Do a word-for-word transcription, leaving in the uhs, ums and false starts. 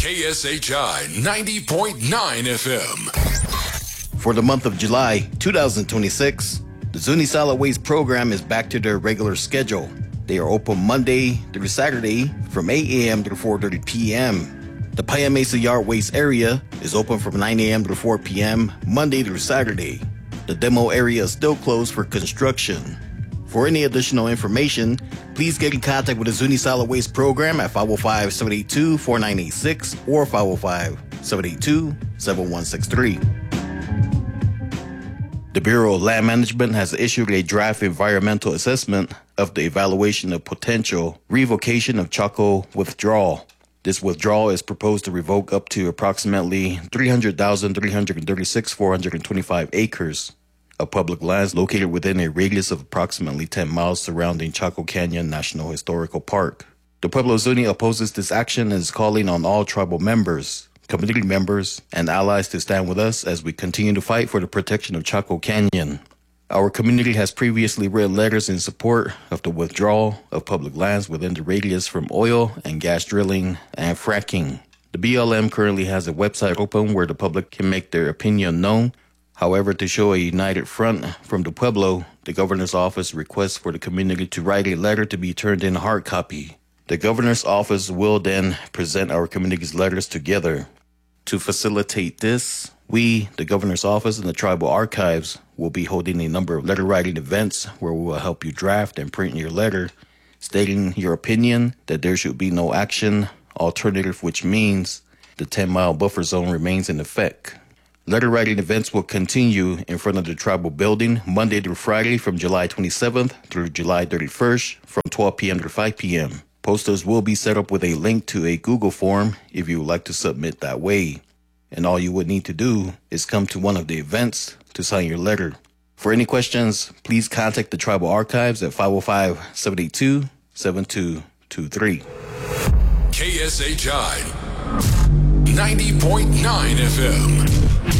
K S H I ninety point nine F M. For the month of July two thousand twenty-six, the Zuni Solid Waste Program is back to their regular schedule. They are open Monday through Saturday from eight a.m. to four thirty p.m. The Paya Mesa Yard Waste area is open from nine a.m. to four p.m. Monday through Saturday. The demo area is still closed for construction. For any additional information, please get in contact with the Zuni Solid Waste Program at five oh five, seven eight two, four nine eight six or five oh five, seven eight two, seven one six three. The Bureau of Land Management has issued a draft environmental assessment of the evaluation of potential revocation of Chaco withdrawal. This withdrawal is proposed to revoke up to approximately three hundred thousand, three hundred thirty-six, four hundred twenty-five acres of public lands located within a radius of approximately ten miles surrounding Chaco Canyon National Historical Park. The Pueblo Zuni opposes this action and is calling on all tribal members, community members, and allies to stand with us as we continue to fight for the protection of Chaco Canyon. Our community has previously read letters in support of the withdrawal of public lands within the radius from oil and gas drilling and fracking. The B L M currently has a website open where the public can make their opinion known. However, to show a united front from the Pueblo, the governor's office requests for the community to write a letter to be turned in hard copy. The governor's office will then present our community's letters together. To facilitate this, we, the governor's office, and the tribal archives will be holding a number of letter writing events where we will help you draft and print your letter, stating your opinion that there should be no action alternative, which means the ten-mile buffer zone remains in effect. Letter writing events will continue in front of the tribal building Monday through Friday from July twenty-seventh through July thirty-first from twelve p.m. to five p.m. Posters will be set up with a link to a Google form if you would like to submit that way. And all you would need to do is come to one of the events to sign your letter. For any questions, please contact the Tribal Archives at five oh five, seven eight two, seven two two three. K S H I ninety point nine F M.